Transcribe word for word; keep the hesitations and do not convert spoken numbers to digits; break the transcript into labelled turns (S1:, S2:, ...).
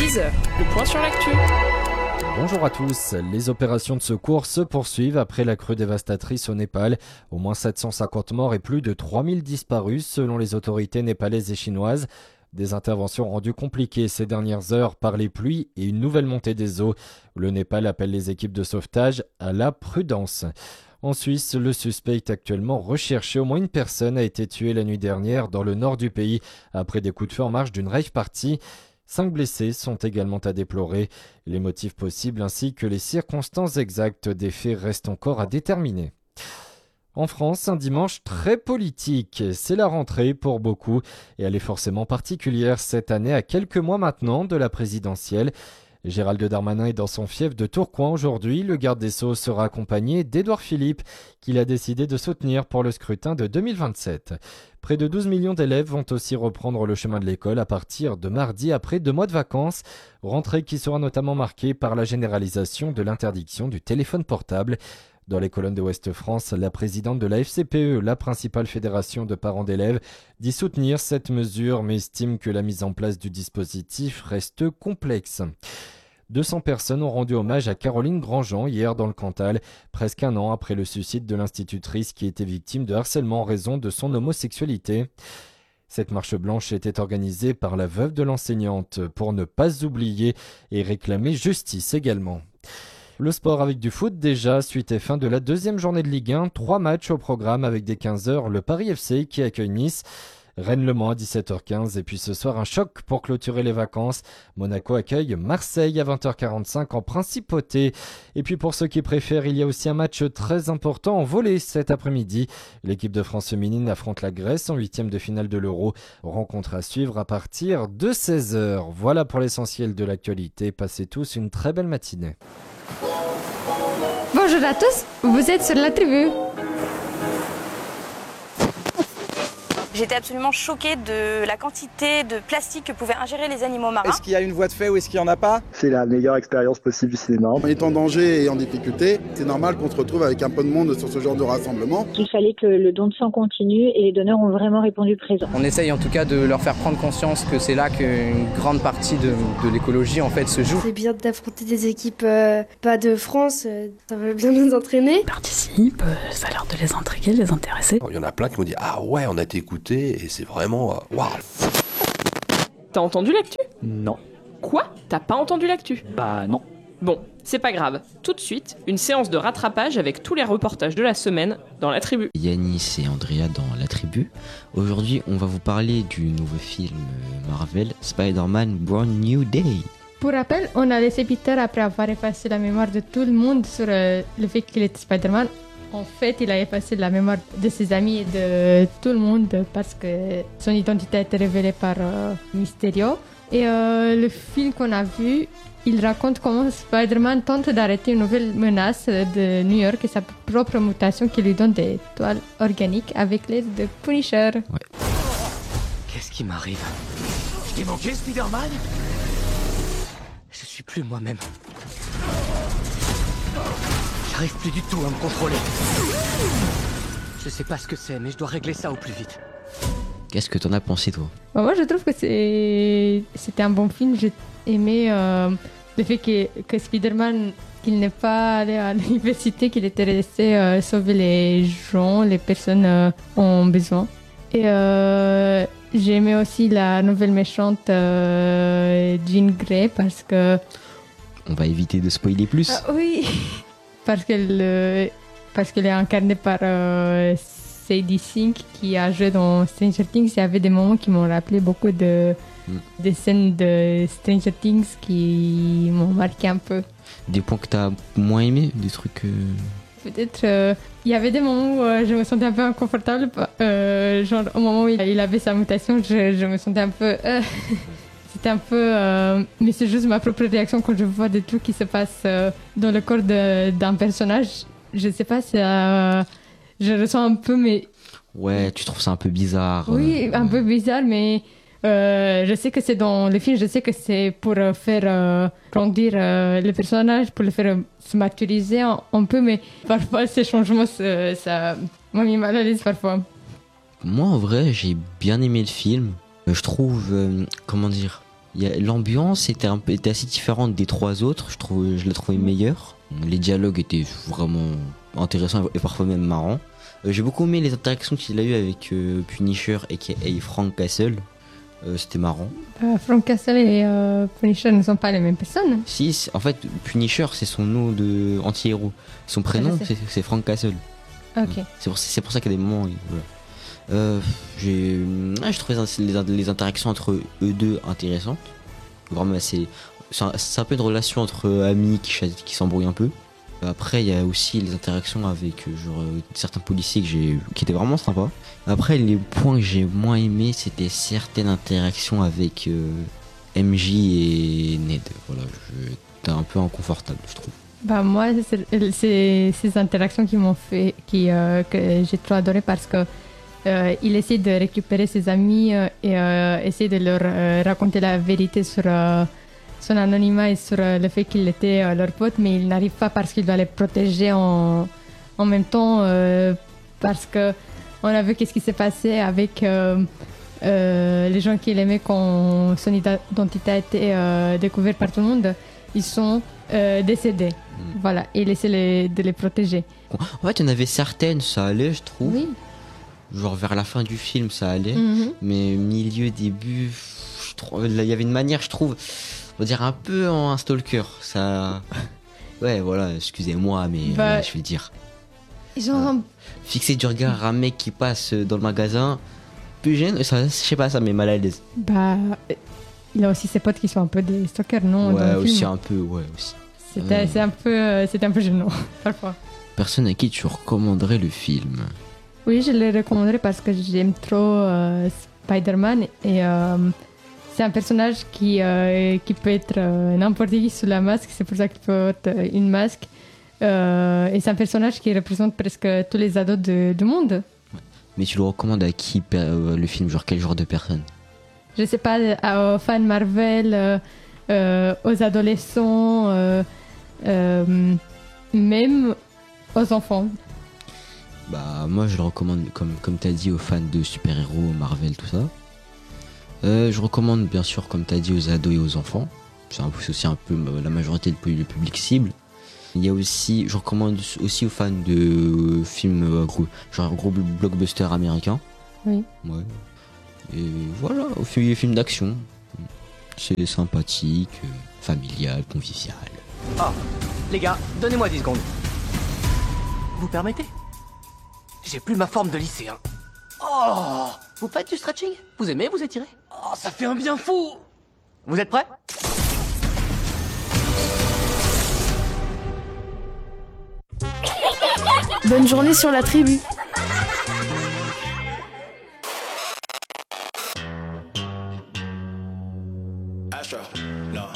S1: Quiz, le point sur l'actu.
S2: Bonjour à tous, les opérations de secours se poursuivent après la crue dévastatrice au Népal. Au moins sept cent cinquante morts et plus de trois mille disparus selon les autorités népalaises et chinoises. Des interventions rendues compliquées ces dernières heures par les pluies et une nouvelle montée des eaux. Le Népal appelle les équipes de sauvetage à la prudence. En Suisse, le suspect est actuellement recherché. Au moins une personne a été tuée la nuit dernière dans le nord du pays après des coups de feu en marge d'une rave party. Cinq blessés sont également à déplorer. Les motifs possibles ainsi que les circonstances exactes des faits restent encore à déterminer. En France, un dimanche très politique. C'est la rentrée pour beaucoup et elle est forcément particulière cette année à quelques mois maintenant de la présidentielle. Gérald Darmanin est dans son fief de Tourcoing aujourd'hui. Le garde des Sceaux sera accompagné d'Édouard Philippe, qu'il a décidé de soutenir pour le scrutin de deux mille vingt-sept. Près de douze millions d'élèves vont aussi reprendre le chemin de l'école à partir de mardi après deux mois de vacances. Rentrée qui sera notamment marquée par la généralisation de l'interdiction du téléphone portable. Dans les colonnes de Ouest France, la présidente de la F C P E, la principale fédération de parents d'élèves, dit soutenir cette mesure mais estime que la mise en place du dispositif reste complexe. deux cents personnes ont rendu hommage à Caroline Grandjean hier dans le Cantal, presque un an après le suicide de l'institutrice qui était victime de harcèlement en raison de son homosexualité. Cette marche blanche était organisée par la veuve de l'enseignante pour ne pas oublier et réclamer justice également. Le sport avec du foot déjà, suite et fin de la deuxième journée de Ligue un, trois matchs au programme avec dès quinze heures le Paris F C qui accueille Nice, Rennes-Le Mans à dix-sept heures quinze et puis ce soir un choc pour clôturer les vacances. Monaco accueille Marseille à vingt heures quarante-cinq en principauté. Et puis pour ceux qui préfèrent, il y a aussi un match très important en volley cet après-midi. L'équipe de France féminine affronte la Grèce en huitième de finale de l'Euro. Rencontre à suivre à partir de seize heures. Voilà pour l'essentiel de l'actualité. Passez tous une très belle matinée.
S3: Bonjour à tous, vous êtes sur la tribu.
S4: J'étais absolument choquée de la quantité de plastique que pouvaient ingérer les animaux marins.
S5: Est-ce qu'il y a une voie de fait ou est-ce qu'il n'y en a pas ?
S6: C'est la meilleure expérience possible du cinéma.
S7: En étant en danger et en difficulté, c'est normal qu'on se retrouve avec un peu de monde sur ce genre de rassemblement.
S8: Il fallait que le don de sang continue et les donneurs ont vraiment répondu présent.
S5: On essaye en tout cas de leur faire prendre conscience que c'est là qu'une grande partie de, de l'écologie en fait se joue.
S9: C'est bien d'affronter des équipes euh, pas de France, euh, ça va bien nous entraîner.
S10: Ils participent, euh, ça a l'air de les intriguer, de les intéresser.
S11: Il y en a plein qui m'ont dit « Ah ouais, on a été écoutés et c'est vraiment... Euh, waouh !»
S1: T'as entendu l'actu ?
S12: Non.
S1: Quoi ? T'as pas entendu l'actu ?
S12: Bah non.
S1: Bon, c'est pas grave. Tout de suite, une séance de rattrapage avec tous les reportages de la semaine dans la tribu.
S13: Yanis et Andrea dans la tribu. Aujourd'hui, on va vous parler du nouveau film Marvel, Spider-Man Brand New Day.
S3: Pour rappel, on a laissé Peter après avoir effacé la mémoire de tout le monde sur euh, le fait qu'il était Spider-Man. En fait, il a effacé la mémoire de ses amis et de tout le monde parce que son identité a été révélée par euh, Mysterio. Et euh, le film qu'on a vu, il raconte comment Spider-Man tente d'arrêter une nouvelle menace de New York et sa propre mutation qui lui donne des toiles organiques avec l'aide de Punisher.
S13: Ouais.
S12: Qu'est-ce qui m'arrive ? Je t'ai manqué, Spider-Man ? Je suis plus moi-même. J'arrive plus du tout à me contrôler. Je sais pas ce que c'est, mais je dois régler ça au plus vite.
S13: Qu'est-ce que t'en as pensé, toi ?
S3: Bon, moi, je trouve que c'est... c'était un bon film. J'ai aimé euh, le fait que, que Spider-Man, qu'il n'est pas allé à l'université, qu'il était resté euh, sauver les gens, les personnes euh, en besoin. Et euh, j'ai aimé aussi la nouvelle méchante euh, Jean Grey parce que...
S13: On va éviter de spoiler plus.
S3: Ah, oui. Parce qu'elle, euh, parce qu'elle est incarnée par euh, Sadie Sink qui a joué dans Stranger Things. Il y avait des moments qui m'ont rappelé beaucoup de, mm. des scènes de Stranger Things qui m'ont marqué un peu.
S13: Des points que t'as moins aimés, des trucs... Euh...
S3: Peut-être, euh, il y avait des moments où euh, je me sentais un peu inconfortable. Euh, genre au moment où il avait sa mutation, je, je me sentais un peu... Euh, C'était un peu... Euh, mais c'est juste ma propre réaction quand je vois des trucs qui se passent euh, dans le corps de, d'un personnage. Je sais pas si... Euh, je ressens un peu, mais...
S13: Ouais, tu trouves ça un peu bizarre.
S3: Oui,
S13: euh,
S3: un peu bizarre, mais... Euh, je sais que c'est dans le film, je sais que c'est pour euh, faire euh, grandir euh, le personnage, pour le faire euh, se maturiser un, un peu, mais parfois ces changements, ça, ça m'a mis mal à l'aise parfois.
S13: Moi, en vrai, j'ai bien aimé le film. Je trouve, euh, comment dire, Il y a- L'ambiance était, un peu, était assez différente des trois autres, je, trouve, je l'ai trouvé meilleure. Les dialogues étaient vraiment intéressants et parfois même marrants. Euh, J'ai beaucoup aimé les interactions qu'il a eues avec euh, Punisher et Frank Castle. Euh, C'était marrant.
S3: Euh, Frank Castle et euh, Punisher ne sont pas les mêmes personnes.
S13: Si, c'est- en fait, Punisher, c'est son nom de anti-héros. Son prénom,
S3: je sais.
S13: c'est c'est Frank Castle.
S3: Ok.
S13: C'est pour, c'est pour ça qu'à des moments, il- voilà. Euh, j'ai, ah, je trouvais les, les interactions entre eux deux intéressantes. Vraiment assez. C'est un, c'est un peu une relation entre amis qui, chas- qui s'embrouillent un peu. Après, il y a aussi les interactions avec euh, genre, euh, certains policiers que j'ai, qui étaient vraiment sympas. Après, les points que j'ai moins aimés, c'était certaines interactions avec euh, M J et Ned. Voilà, je- c'était un peu inconfortable, je trouve.
S3: Bah moi, c'est c'est ces interactions qui m'ont fait, qui, euh, que j'ai trop adoré parce que euh, il essaie de récupérer ses amis euh, et euh, essaie de leur euh, raconter la vérité sur euh, son anonymat et sur euh, le fait qu'il était euh, leur pote, mais il n'arrive pas parce qu'il doit les protéger en, en même temps euh, parce que on a vu qu'est-ce qui s'est passé avec euh, euh, les gens qu'il aimait quand son identité a été euh, découverte par tout le monde. Ils sont euh, décédés.
S13: Mm.
S3: Voilà, et il essaie les- de les protéger.
S13: En fait, il y en avait certaines, ça allait, je trouve.
S3: Oui.
S13: Genre vers la fin du film, ça allait.
S3: Mhm.
S13: Mais milieu, début, je trouve, là, il y avait une manière, je trouve, on va dire un peu en un stalker. Ça. Ouais, voilà, excusez-moi, mais
S3: Bah,
S13: voilà, je vais le dire.
S3: Genre,
S13: Fixer du regard à un mec qui passe dans le magasin, plus gêne, ça, je sais pas, ça met mal à l'aise.
S3: bah, euh, il a aussi ses potes qui sont un peu des stalkers, non dans
S13: Ouais,
S3: le
S13: aussi
S3: film.
S13: un peu, ouais, aussi.
S3: C'était
S13: Euh,
S3: c'est un peu, euh, c'était un peu gênant parfois.
S13: Personne à qui tu recommanderais le film?
S3: Oui, je le recommanderais parce que j'aime trop euh, Spider-Man et euh, c'est un personnage qui, euh, qui peut être euh, n'importe qui sous la masque, c'est pour ça qu'il porte euh, une masque. Euh, et c'est un personnage qui représente presque tous les ados de- du monde.
S13: Mais tu le recommandes à qui per- euh, le film? Genre quel genre de personne?
S3: Je sais pas, euh, aux fans Marvel, euh, euh, aux adolescents, euh, euh, même aux enfants.
S13: Bah moi je le recommande comme, comme t'as dit aux fans de super-héros, Marvel, tout ça. Euh, je recommande bien sûr comme t'as dit aux ados et aux enfants. C'est un peu- c'est aussi un peu euh, la majorité du pu- le public cible. Il y a aussi, je recommande aussi aux fans de euh, films euh, gros, genre gros blockbusters américains.
S3: Oui.
S13: Ouais. Et voilà, aux fi- films d'action. C'est sympathique, euh, familial, convivial.
S12: Ah, les gars, donnez-moi dix secondes. Vous permettez? J'ai plus ma forme de lycéen. Oh, vous faites du stretching? Vous aimez vous étirer? Oh, ça fait un bien fou. Vous êtes prêts?
S9: Bonne journée sur la tribu.
S14: Astro, no.